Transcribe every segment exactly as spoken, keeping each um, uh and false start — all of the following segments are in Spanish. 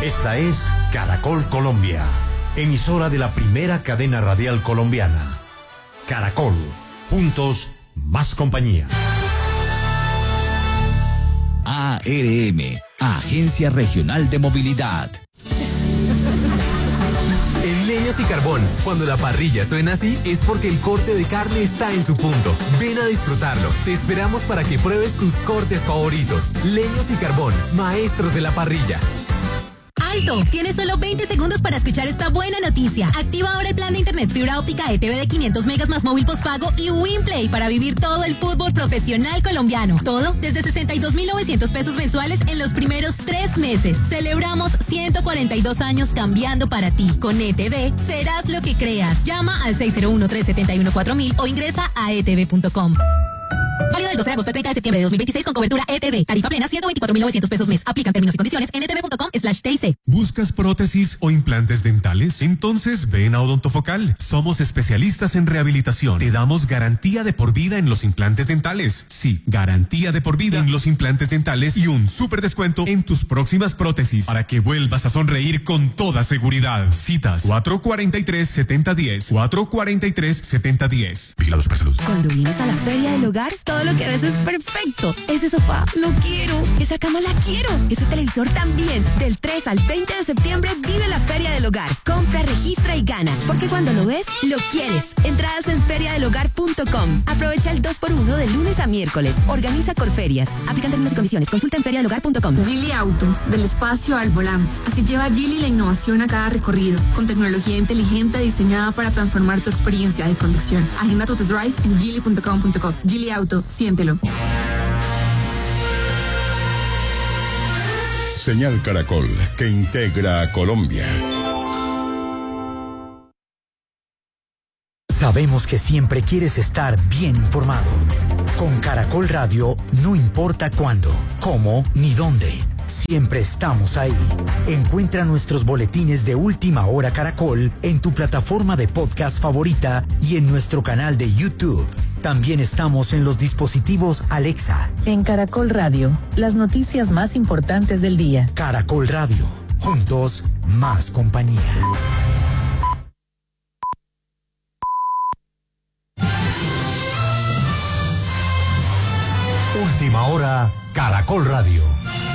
Esta es Caracol Colombia, emisora de la primera cadena radial colombiana. Caracol, juntos, más compañía. A R M, Agencia Regional de Movilidad. En Leños y Carbón, cuando la parrilla suena así, es porque el corte de carne está en su punto. Ven a disfrutarlo. Te esperamos para que pruebes tus cortes favoritos. Leños y Carbón, maestros de la parrilla. ¡Alto! Tienes solo veinte segundos para escuchar esta buena noticia. Activa ahora el plan de internet fibra óptica E T V de quinientos megas más móvil postpago y WinPlay para vivir todo el fútbol profesional colombiano. Todo desde sesenta y dos mil novecientos pesos mensuales en los primeros tres meses. Celebramos ciento cuarenta y dos años cambiando para ti. Con E T V serás lo que creas. Llama al seis cero uno, tres siete uno, cuatro mil o ingresa a e t v punto com. Válido del doce de agosto al treinta de septiembre de dos mil veintiséis con cobertura E T V. Tarifa plena ciento veinticuatro mil novecientos pesos mes. Aplican términos y condiciones en e t v punto com slash t i c. ¿Buscas prótesis o implantes dentales? Entonces ven a Odontofocal. Somos especialistas en rehabilitación. Te damos garantía de por vida en los implantes dentales. Sí, garantía de por vida en los implantes dentales y un súper descuento en tus próximas prótesis para que vuelvas a sonreír con toda seguridad. Citas cuatro cuatro tres, siete cero uno cero, cuatro cuatro tres, siete cero uno cero. Vigilados por salud. Cuando vienes a la feria del hogar, todo lo que ves es perfecto. Ese sofá, lo quiero. Esa cama, la quiero. Ese televisor también. Del tres al veinte de septiembre, vive la Feria del Hogar. Compra, registra y gana. Porque cuando lo ves, lo quieres. Entradas en feria del hogar punto com. Aprovecha el dos por uno de lunes a miércoles. Organiza Corferias. Aplican términos y condiciones. Consulta en feria del hogar punto com. Geely Auto, del espacio al volante. Así lleva Geely la innovación a cada recorrido. Con tecnología inteligente diseñada para transformar tu experiencia de conducción. Agenda tu test drive en geely punto com punto co. Geely Auto, siéntelo. Señal Caracol, que integra a Colombia. Sabemos que siempre quieres estar bien informado. Con Caracol Radio, no importa cuándo, cómo ni dónde. Siempre estamos ahí. Encuentra nuestros boletines de Última Hora Caracol en tu plataforma de podcast favorita y en nuestro canal de YouTube. También estamos en los dispositivos Alexa. En Caracol Radio, las noticias más importantes del día. Caracol Radio, juntos, más compañía. Última Hora, Caracol Radio.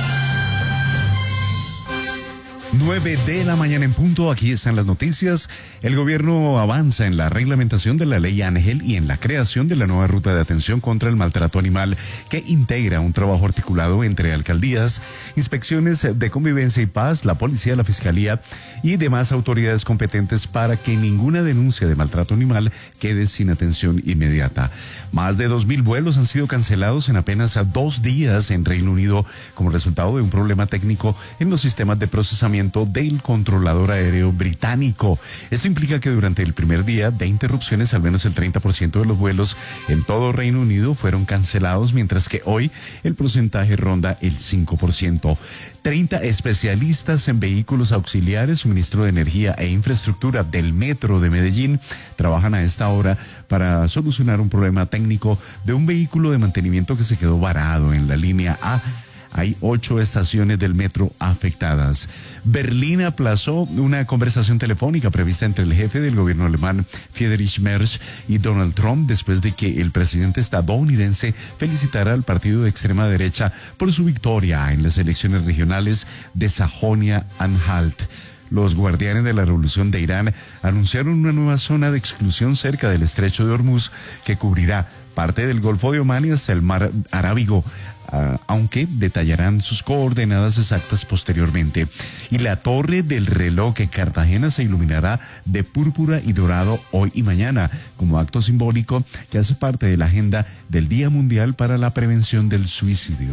nueve de la mañana en punto, aquí están las noticias. El gobierno avanza en la reglamentación de la ley Ángel y en la creación de la nueva ruta de atención contra el maltrato animal que integra un trabajo articulado entre alcaldías, inspecciones de convivencia y paz, la policía, la fiscalía y demás autoridades competentes para que ninguna denuncia de maltrato animal quede sin atención inmediata. Más de dos mil vuelos han sido cancelados en apenas dos días en Reino Unido como resultado de un problema técnico en los sistemas de procesamiento del controlador aéreo británico. Esto implica que durante el primer día de interrupciones, al menos el treinta por ciento de los vuelos en todo Reino Unido fueron cancelados, mientras que hoy el porcentaje ronda el cinco por ciento. treinta especialistas en vehículos auxiliares, suministro de energía e infraestructura del Metro de Medellín trabajan a esta hora para solucionar un problema técnico de un vehículo de mantenimiento que se quedó varado en la línea A. Hay ocho estaciones del metro afectadas. Berlín aplazó una conversación telefónica prevista entre el jefe del gobierno alemán, Friedrich Merz, y Donald Trump después de que el presidente estadounidense felicitara al partido de extrema derecha por su victoria en las elecciones regionales de Sajonia-Anhalt. Los guardianes de la revolución de Irán anunciaron una nueva zona de exclusión cerca del estrecho de Hormuz que cubrirá parte del Golfo de Omán y hasta el mar Arábigo, uh, aunque detallarán sus coordenadas exactas posteriormente. Y la torre del reloj en Cartagena se iluminará de púrpura y dorado hoy y mañana, como acto simbólico que hace parte de la agenda del Día Mundial para la Prevención del Suicidio.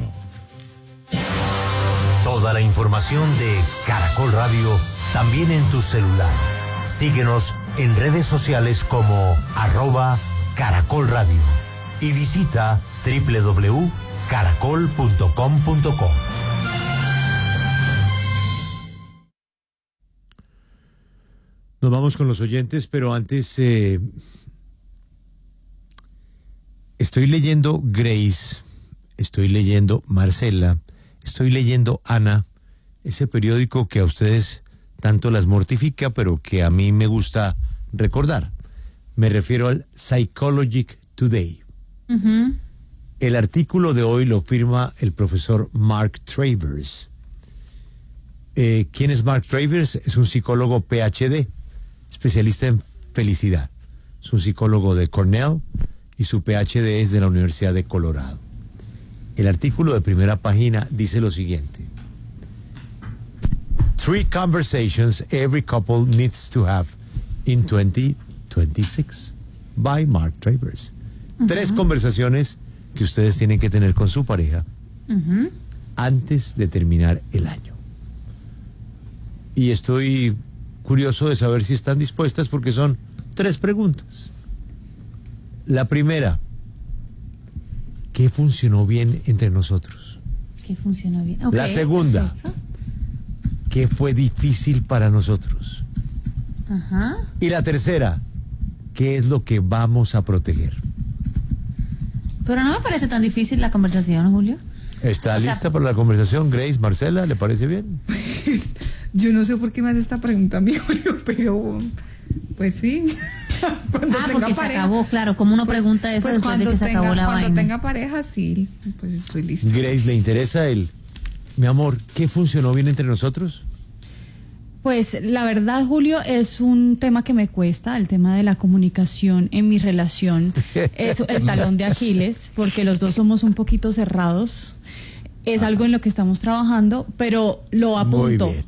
Toda la información de Caracol Radio también en tu celular. Síguenos en redes sociales como arroba Caracol Radio y visita doble u doble u doble u punto caracol punto com punto co. Nos vamos con los oyentes, pero antes eh, estoy leyendo Grace, estoy leyendo Marcela, estoy leyendo Ana, ese periódico que a ustedes tanto las mortifica, pero que a mí me gusta recordar. Me refiero al Psychologic Today. Uh-huh. El artículo de hoy lo firma el profesor Mark Travers. Eh, ¿Quién es Mark Travers? Es un psicólogo P H D, especialista en felicidad. Es un psicólogo de Cornell y su P H D es de la Universidad de Colorado. El artículo de primera página dice lo siguiente: Three conversations every couple needs to have in twenty twenty-six by Mark Travers. Uh-huh. Tres conversaciones que ustedes tienen que tener con su pareja uh-huh. antes de terminar el año. Y estoy curioso de saber si están dispuestas, porque son tres preguntas. La primera: ¿qué funcionó bien entre nosotros? ¿Qué funcionó bien? Okay, la segunda, perfecto. ¿Qué fue difícil para nosotros? Ajá. Y la tercera, ¿qué es lo que vamos a proteger? Pero no me parece tan difícil la conversación, Julio. ¿Está o lista sea, para la conversación, Grace? Marcela, ¿le parece bien? Pues, yo no sé por qué me hace esta pregunta a mí, Julio, pero pues sí. Cuando ah, tenga porque pareja, se acabó, claro, como uno pues, pregunta eso pues después de que tenga, se acabó la cuando vaina. tenga pareja, sí, pues estoy lista. Grace, ¿le interesa el, mi amor, qué funcionó bien entre nosotros? Pues la verdad, Julio, es un tema que me cuesta, el tema de la comunicación en mi relación. Es el talón de Aquiles, porque los dos somos un poquito cerrados. Es ah. algo en lo que estamos trabajando, pero lo apunto. Muy bien.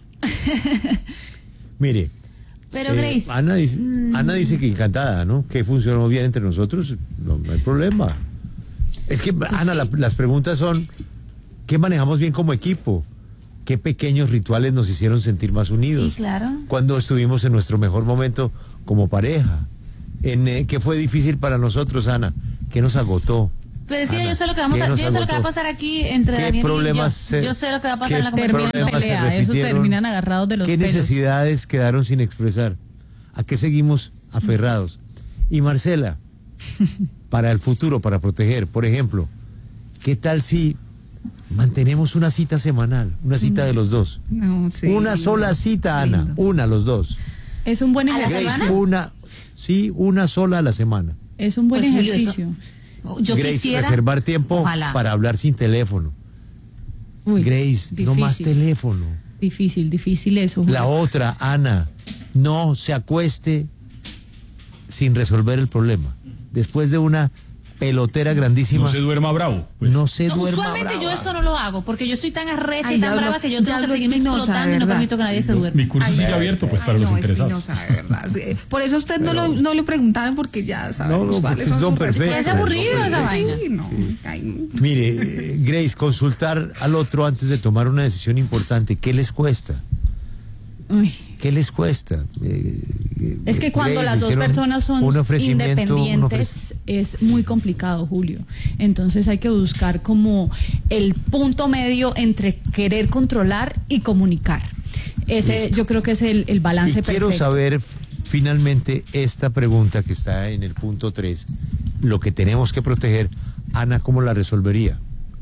Mire, pero eh, Grace, Ana dice, mm. Ana dice que encantada, ¿no? Que funcionó bien entre nosotros, no, no hay problema. Es que, pues Ana, sí. la, las preguntas son, ¿qué manejamos bien como equipo? ¿Qué pequeños rituales nos hicieron sentir más unidos? Sí, claro. Cuando estuvimos en nuestro mejor momento como pareja. En, eh, ¿Qué fue difícil para nosotros, Ana? ¿Qué nos agotó? Pero es que Ana, yo sé lo que vamos a, yo sé lo que va a pasar aquí entre Daniel y yo. Se, yo sé lo que va a pasar en la conversación. Pelea, esos terminan agarrados de los ¿Qué pelos? Necesidades quedaron sin expresar? ¿A qué seguimos aferrados? Y Marcela, para el futuro, para proteger, por ejemplo, ¿qué tal si mantenemos una cita semanal, una cita de los dos? No, sí, una lindo, sola cita, Ana, lindo. una, los dos. Es un buen ejercicio. ¿A la semana? Una, sí, una sola a la semana. Es un buen pues, ejercicio. Julio, yo Grace, quisiera reservar tiempo ojalá. para hablar sin teléfono. Uy, Grace, difícil. No más teléfono. Difícil, difícil eso. Julio. La otra, Ana, no se acueste sin resolver el problema. Después de una pelotera grandísima. No se duerma bravo. Pues. No se no, duerma usualmente brava. yo eso no lo hago, porque yo estoy tan arrecha Ay, y tan ya brava lo, que yo tengo que seguirme explotando y no permito que nadie se duerma. Mi curso Ay, sigue no, abierto pues ay, para no, los interesados. Espinosa, de verdad. Sí. Por eso a usted Pero, no, lo, no le preguntaron, porque ya sabemos no, no, cuáles son, son sus perfectos. Es aburrido esa vaina. Sí, no. Sí. Mire, eh, Grace, consultar al otro antes de tomar una decisión importante, ¿qué les cuesta? Uy. ¿Qué les cuesta? Eh, es que cuando Grace, las dos personas son independientes es muy complicado, Julio. Entonces hay que buscar como el punto medio entre querer controlar y comunicar. Ese Listo. Yo creo que es el, el balance y perfecto. Quiero saber finalmente esta pregunta que está en el punto tres, lo que tenemos que proteger. Ana, ¿cómo la resolvería?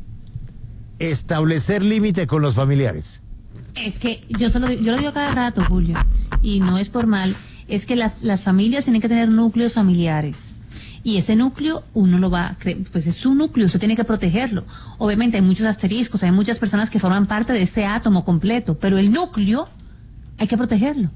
Establecer límite con los familiares. Es que yo solo yo lo digo cada rato, Julio, y no es por mal, es que las, las familias tienen que tener núcleos familiares. Y ese núcleo uno lo va a creer, pues es su núcleo, usted tiene que protegerlo. Obviamente hay muchos asteriscos, hay muchas personas que forman parte de ese átomo completo, pero el núcleo hay que protegerlo.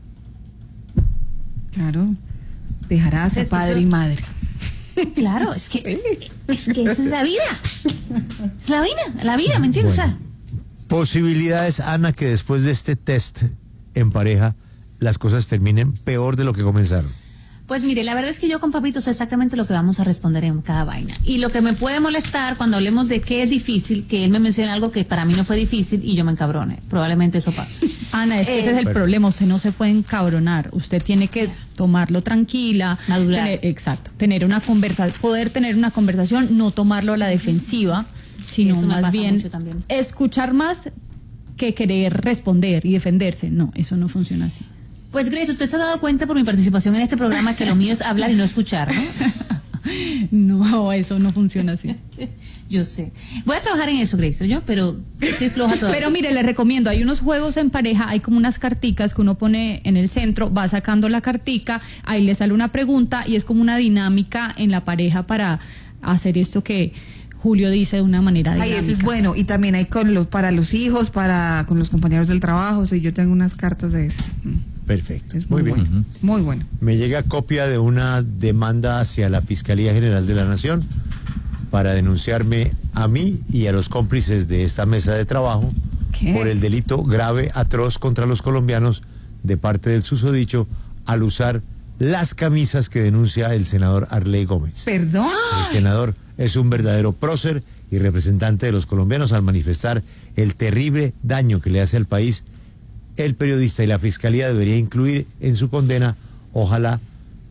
Claro, dejarás a padre eso, y madre. Claro, es que, es que esa es la vida. Es la vida, la vida, ¿me entiendes? Bueno. O sea, posibilidades, Ana, que después de este test en pareja las cosas terminen peor de lo que comenzaron. Pues mire, la verdad es que yo con Papito sé exactamente lo que vamos a responder en cada vaina. Y lo que me puede molestar cuando hablemos de qué es difícil, que él me mencione algo que para mí no fue difícil y yo me encabrone. Probablemente eso pase. Ana, es que eh, ese es el pero, problema, usted no se puede encabronar, usted tiene que tomarlo tranquila, madurar. Tener, exacto, tener una conversa, poder tener una conversación, no tomarlo a la defensiva, sino más bien escuchar más que querer responder y defenderse. No, eso no funciona así. Pues Grace, usted se ha dado cuenta por mi participación en este programa que lo mío es hablar y no escuchar, ¿no? No, eso no funciona así. Yo sé. Voy a trabajar en eso, Grace, yo, pero estoy floja todavía. Pero mire, le recomiendo, hay unos juegos en pareja, hay como unas carticas que uno pone en el centro, va sacando la cartica, ahí le sale una pregunta y es como una dinámica en la pareja para hacer esto que Julio dice de una manera dinámica. Ay, ese es bueno. Y también hay con los, para los hijos, para con los compañeros del trabajo. O sea, yo tengo unas cartas de esas. Perfecto. Es muy, muy bueno. Bien. Muy bueno. Me llega copia de una demanda hacia la Fiscalía General de la Nación para denunciarme a mí y a los cómplices de esta mesa de trabajo ¿Qué? por el delito grave, atroz contra los colombianos de parte del susodicho al usar las camisas que denuncia el senador Arley Gómez. ¿Perdón? El senador es un verdadero prócer y representante de los colombianos al manifestar el terrible daño que le hace al país. El periodista y la fiscalía debería incluir en su condena, ojalá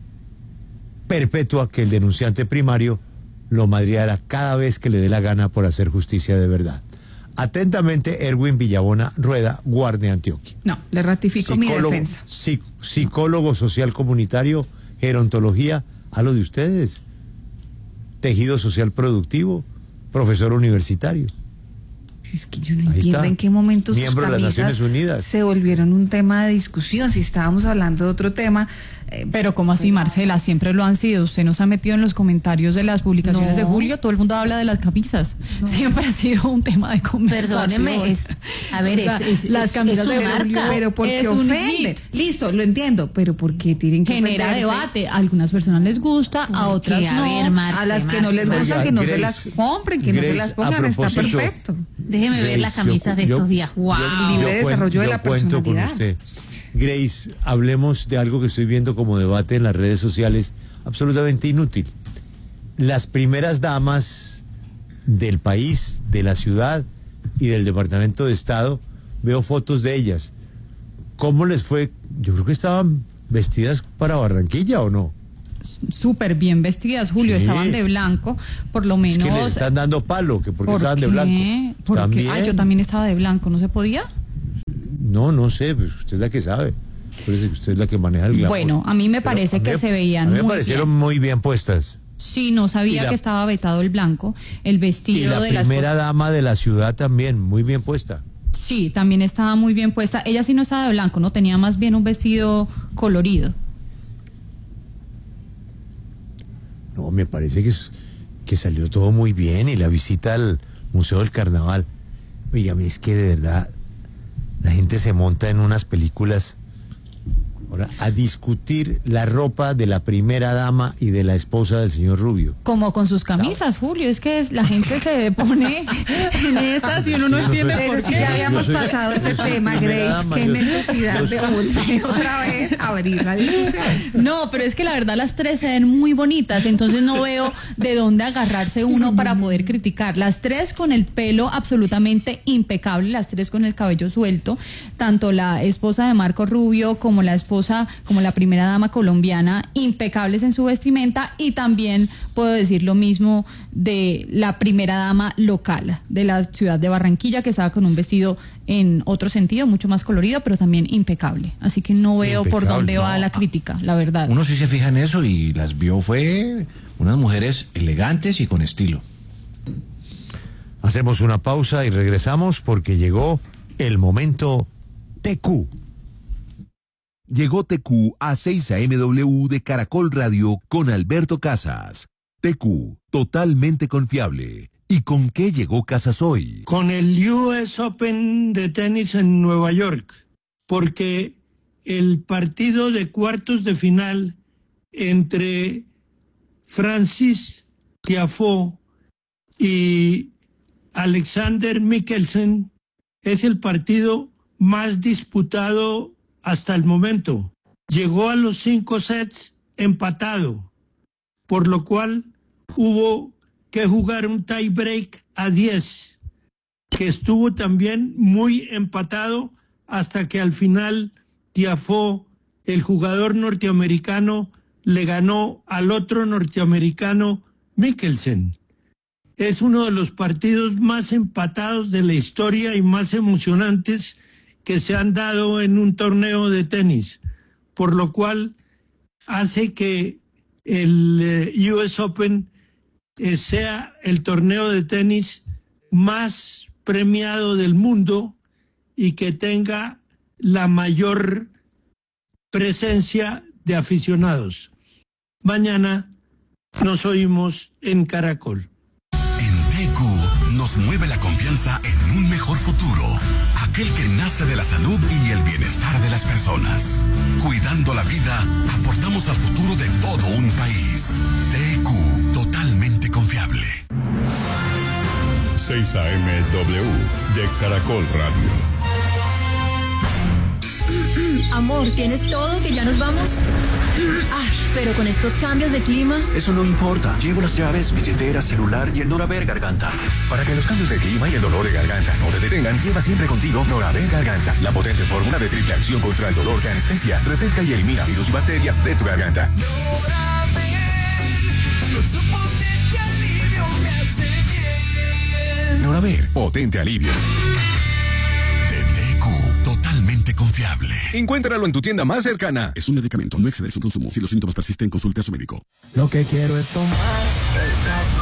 perpetua, que el denunciante primario lo madreara cada vez que le dé la gana por hacer justicia de verdad. Atentamente, Erwin Villabona Rueda, Guardia Antioquia. No, le ratifico psicólogo, mi defensa. Psic, psicólogo social comunitario, gerontología, a lo de ustedes. Tejido social productivo, profesor universitario. Es que yo no Ahí entiendo está. en qué momento sus Miembro de las Naciones Unidas se volvieron un tema de discusión. Si estábamos hablando de otro tema. Eh, pero ¿cómo así, Marcela? Siempre lo han sido. Usted nos ha metido en los comentarios de las publicaciones no. de Julio. Todo el mundo habla de las camisas. No. Siempre ha sido un tema de conversación. Perdóneme, es, a ver, es, es, las es, camisas es de marca. Julio. Pero porque ofende. Listo, lo entiendo. Pero ¿por qué tienen que genera ofenderse? debate? A algunas personas les gusta, a otras a no. Ver, Marce, a las que no les gusta, Oiga, que no Grace, se las compren, que Grace, no se las pongan. Está perfecto. Déjeme Grace, ver las camisas yo, de estos yo, días. Wow. El libre desarrollo de la personalidad. Con usted. Grace, hablemos de algo que estoy viendo como debate en las redes sociales, absolutamente inútil. Las primeras damas del país, de la ciudad y del Departamento de Estado, veo fotos de ellas. ¿Cómo les fue? Yo creo que estaban vestidas para Barranquilla, ¿o no? Súper bien vestidas, Julio, sí. Estaban de blanco, por lo menos. Es que les están dando palo, que porque ¿Por estaban qué? de blanco. ¿También? Ah, yo también estaba de blanco, ¿no se podía? No, no sé, pues usted es la que sabe. Parece que usted es la que maneja el glamour. Bueno, a mí me parece a mí, que se veían muy bien. A mí me muy parecieron bien. muy bien puestas. Sí, no sabía la, que estaba vetado el blanco, el vestido y la de la primera dama de la ciudad también, muy bien puesta. Sí, también estaba muy bien puesta. Ella sí no estaba de blanco, no, tenía más bien un vestido colorido. No, me parece que, que salió todo muy bien y la visita al Museo del Carnaval. Oiga, es que de verdad la gente se monta en unas películas ahora a discutir la ropa de la primera dama y de la esposa del señor Rubio. Como con sus camisas, no. Julio, es que es, la gente se pone en esas y uno no entiende no por qué. qué. Ya habíamos soy, pasado ese tema, Grace, dama, qué yo, necesidad yo, de volver otra vez a abrir la discusión. No, pero es que la verdad las tres se ven muy bonitas, entonces no veo de dónde agarrarse uno para poder criticar. Las tres con el pelo absolutamente impecable, las tres con el cabello suelto, tanto la esposa de Marco Rubio como la esposa como la primera dama colombiana, impecables en su vestimenta, y también puedo decir lo mismo de la primera dama local de la ciudad de Barranquilla, que estaba con un vestido en otro sentido, mucho más colorido, pero también impecable. Así que no veo impecable, por dónde no. va la crítica, la verdad. Uno sí se fija en eso y las vio, fue unas mujeres elegantes y con estilo. Hacemos una pausa y regresamos porque llegó el momento T Q. Llegó T Q a seis A M W de Caracol Radio con Alberto Casas. T Q, totalmente confiable. ¿Y con qué llegó Casas hoy? Con el U S Open de tenis en Nueva York, porque el partido de cuartos de final entre Francis Tiafoe y Alexander Mikkelsen es el partido más disputado hasta el momento. Llegó a los cinco sets empatado, por lo cual hubo que jugar un tie break a diez, que estuvo también muy empatado hasta que al final Tiafoe, el jugador norteamericano, le ganó al otro norteamericano, Mikkelsen. Es uno de los partidos más empatados de la historia y más emocionantes que se han dado en un torneo de tenis, por lo cual hace que el eh, U S Open eh, sea el torneo de tenis más premiado del mundo y que tenga la mayor presencia de aficionados. Mañana nos oímos en Caracol. En T Q nos mueve la confianza en un mejor futuro, aquel que nace de la salud y el bienestar de las personas. Cuidando la vida, aportamos al futuro de todo un país. T Q, totalmente confiable. seis A M W de Caracol Radio. Amor, ¿tienes todo que ya nos vamos? Ay, pero con estos cambios de clima... Eso no importa. Llevo las llaves, billetera, celular y el Noraver Garganta. Para que los cambios de clima y el dolor de garganta no te detengan, lleva siempre contigo Noraver Garganta, la potente fórmula de triple acción contra el dolor que anestesia, refresca y elimina virus y bacterias de tu garganta. Noraver, potente alivio. Totalmente confiable. Encuéntralo en tu tienda más cercana. Es un medicamento, no exceder su consumo. Si los síntomas persisten, consulte a su médico. Lo que quiero es tomar.